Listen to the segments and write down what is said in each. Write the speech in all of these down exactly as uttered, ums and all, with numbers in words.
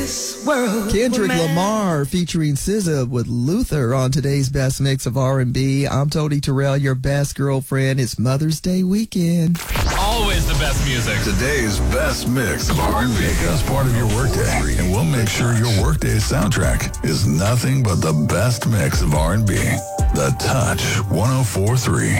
this world. Kendrick Lamar featuring S Z A with Luther on today's best mix of R and B. I'm Tony Terrell, your best girlfriend. It's Mother's Day weekend. Always the best music. Today's best mix of R and B as part of your workday. And we'll make sure your workday soundtrack is nothing but the best mix of R and B. The Touch one oh four point three.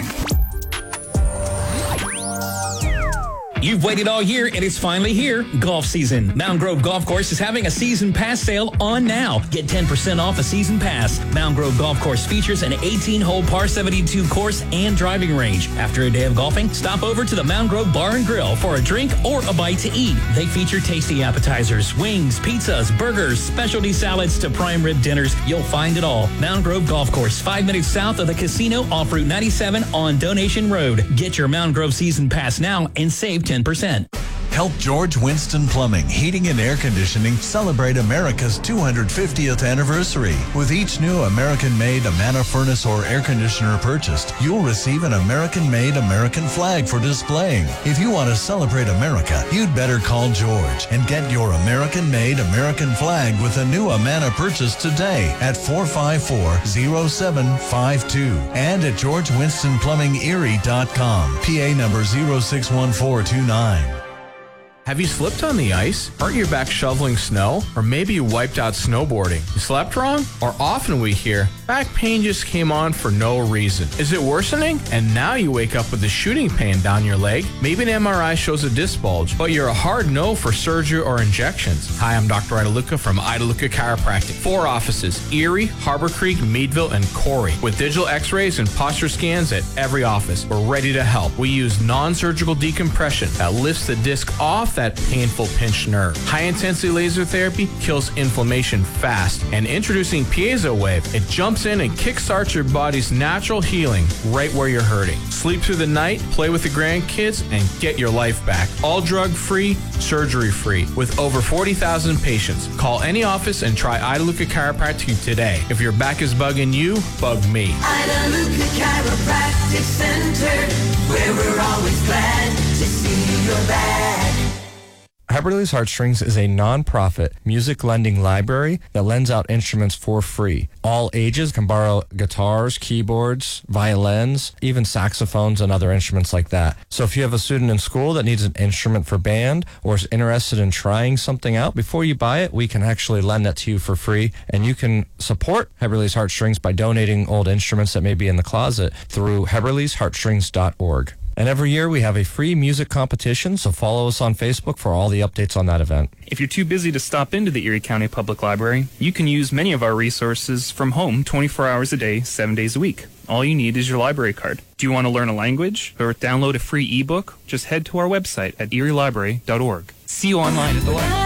You've waited all year, and it's finally here. Golf season. Mountain Grove Golf Course is having a season pass sale on now. Get ten percent off a season pass. Mountain Grove Golf Course features an eighteen-hole par seventy-two course and driving range. After a day of golfing, stop over to the Mountain Grove Bar and Grill for a drink or a bite to eat. They feature tasty appetizers, wings, pizzas, burgers, specialty salads to prime rib dinners. You'll find it all. Mountain Grove Golf Course, five minutes south of the casino off Route ninety-seven on Donation Road. Get your Mountain Grove season pass now and save ten percent. Help George Winston Plumbing, Heating and Air Conditioning celebrate America's two hundred fiftieth anniversary. With each new American-made Amana furnace or air conditioner purchased, you'll receive an American-made American flag for displaying. If you want to celebrate America, you'd better call George and get your American-made American flag with a new Amana purchase today at four five four, zero seven five two and at george winston plumbing erie dot com. P A number zero six one four two nine. Have you slipped on the ice? Aren't you back shoveling snow? Or maybe you wiped out snowboarding. You slept wrong? Or often we hear, back pain just came on for no reason. Is it worsening? And now you wake up with a shooting pain down your leg? Maybe an M R I shows a disc bulge, but you're a hard no for surgery or injections. Hi, I'm Doctor Idaluka from Idaluka Chiropractic. Four offices, Erie, Harbor Creek, Meadville, and Corey. With digital x-rays and posture scans at every office, we're ready to help. We use non-surgical decompression that lifts the disc off that painful pinched nerve. High-intensity laser therapy kills inflammation fast. And introducing Piezo Wave, it jumps in and kickstarts your body's natural healing right where you're hurting. Sleep through the night, play with the grandkids, and get your life back. All drug-free, surgery-free, with over forty thousand patients. Call any office and try Idaluka Chiropractic today. If your back is bugging you, bug me. Idaluka Chiropractic Center, where we're always glad to see your back. Heberly's Heartstrings is a non-profit music lending library that lends out instruments for free. All ages can borrow guitars, keyboards, violins, even saxophones and other instruments like that. So if you have a student in school that needs an instrument for band or is interested in trying something out, before you buy it, we can actually lend that to you for free. And you can support Heberly's Heartstrings by donating old instruments that may be in the closet through heberlys heartstrings dot org. And every year we have a free music competition, so follow us on Facebook for all the updates on that event. If you're too busy to stop into the Erie County Public Library, you can use many of our resources from home twenty-four hours a day, seven days a week. All you need is your library card. Do you want to learn a language or download a free ebook? Just head to our website at erie library dot org. See you online at the library.